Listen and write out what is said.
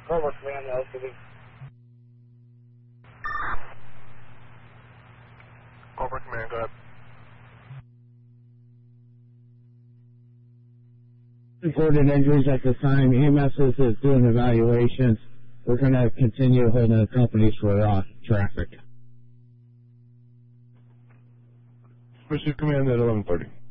Cobra Command, LCD. Cobra Command, go ahead. Reported injuries at the time. EMS is doing evaluations. We're going to continue holding the companies for traffic. Pursuit Command at 11:30.